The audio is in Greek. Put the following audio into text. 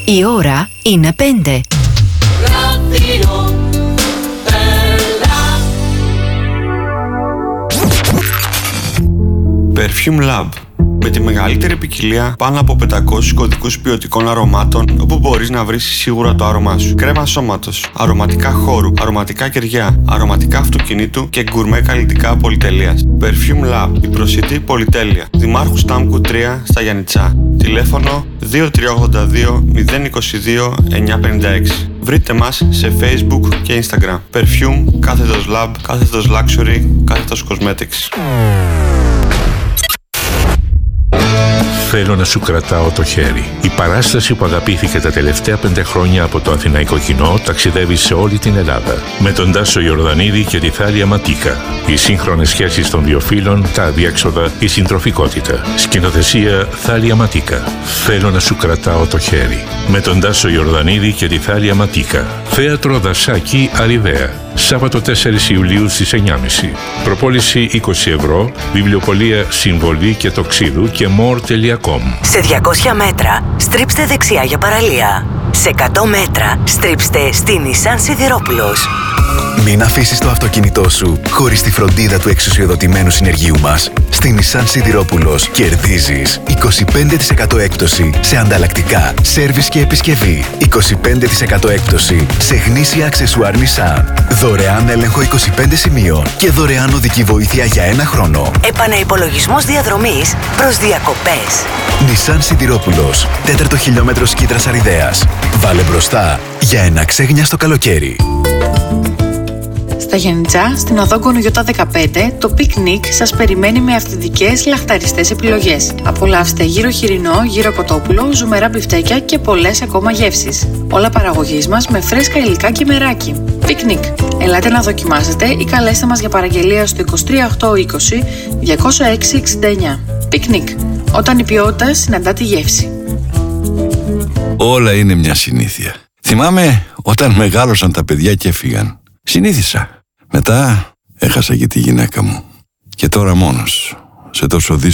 Η ώρα είναι 5. Perfume Lab. Με τη μεγαλύτερη ποικιλία πάνω από 500 κωδικούς ποιοτικών αρωμάτων, όπου μπορείς να βρεις σίγουρα το άρωμά σου. Κρέμα σώματος, αρωματικά χώρου, αρωματικά κεριά, αρωματικά αυτοκινήτου και γκουρμέ καλλιτικά πολυτελείας. Perfume Lab, η προσιτή πολυτέλεια. Δημάρχου Στάμκου 3 στα Γιαννιτσά. Τηλέφωνο 2382 022 956. Βρείτε μας σε Facebook και Instagram. Perfume, κάθετος Lab, κάθετος Luxury, κάθετος Cosmetics. Θέλω να σου κρατάω το χέρι. Η παράσταση που αγαπήθηκε τα τελευταία 5 χρόνια από το αθηναϊκό κοινό ταξιδεύει σε όλη την Ελλάδα. Με τον Τάσο Ιορδανίδη και τη Θάλια Ματίκα. Οι σύγχρονες σχέσεις των δύο φύλων, τα αδιέξοδα, η συντροφικότητα. Σκηνοθεσία Θάλια Ματίκα. Θέλω να σου κρατάω το χέρι. Με τον Τάσο Ιορδανίδη και τη Θάλια Ματίκα. Θέατρο Δασάκη, Αριδαία. Σάββατο 4 Ιουλίου στις 9.30. Προπόληση 20 ευρώ. Βιβλιοπωλεία Συμβολή και Τοξίδου και more.com. Σε 200 μέτρα στρίψτε δεξιά για παραλία. Σε 100 μέτρα στρίψτε στη Nissan Σιδηρόπουλος. Μην αφήσεις το αυτοκίνητό σου χωρίς τη φροντίδα του εξουσιοδοτημένου συνεργείου μας. Στη Nissan Σιδηρόπουλος κερδίζεις 25% έκπτωση σε ανταλλακτικά, σέρβις και επισκευή. 25% έκπτωση σε γνήσια αξεσουάρ Nissan. Δωρεάν έλεγχο 25 σημείων και δωρεάν οδική βοήθεια για 1 χρόνο. Επαναυπολογισμός διαδρομής προς διακοπές. Nissan Σιδηρόπουλος, 4ο χιλιόμετρο Σκήτρας Αριδαίας. Βάλε μπροστά για ένα ξέγνιαστο καλοκαίρι. Στα Γιαννιτσά, στην οδό Γκονογιώτα 15, το πικνίκ σας περιμένει με αυθεντικές λαχταριστές επιλογές. Απολαύστε γύρο χοιρινό, γύρο κοτόπουλο, ζουμερά μπιφτέκια και πολλές ακόμα γεύσεις. Όλα παραγωγής μας με φρέσκα υλικά και μεράκι. Πικνίκ. Ελάτε να δοκιμάσετε ή καλέστε μας για παραγγελία στο 23820 206 69. Πικνίκ. Όταν η ποιότητα συναντά τη γεύση. Όλα είναι μια συνήθεια. Θυμάμαι όταν μεγάλωσαν τα παιδιά και έφυγαν. Συνήθισα. Μετά έχασα και τη γυναίκα μου. Και τώρα μόνος, σε τόσο δύσκολο